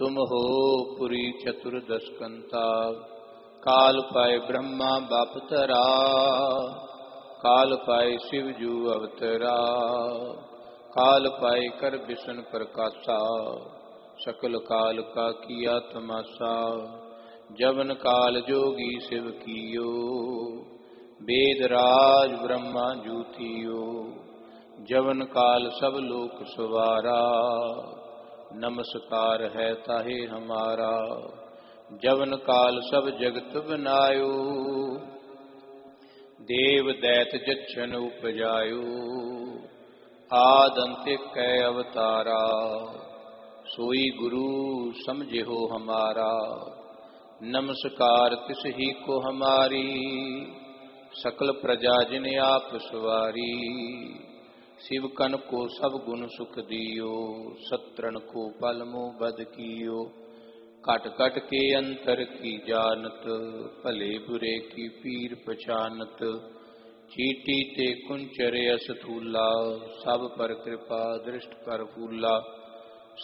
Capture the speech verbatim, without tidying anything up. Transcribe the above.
तुम हो पुरी चतुर्दश कंता, काल पाए ब्रह्मा बापतरा, काल पाए शिव जू अवतरा, काल पाए कर बिशन प्रकाशा, सकल काल का किया तमाशा, जवन काल जोगी शिव कियो, वेद राज ब्रह्मा जूथियो, जवन काल सब लोक सवारा, नमस्कार है ताहे हमारा, जवन काल सब जगत बनायो, देव दैत जच्छन उपजायो, आद अंतिक कै अवतारा, सोई गुरु समझे हो हमारा, नमस्कार तिस ही को हमारी, सकल प्रजा जिन आप सवारी, शिव कन को सब गुण सुख दियो, सत्रन को पल मुँह बद कियो, कट कट के अंतर की जानत, भले बुरे की पीर पहचानत, चीटी ते कुंचरे अस थूला, सब पर कृपा दृष्ट कर फूला,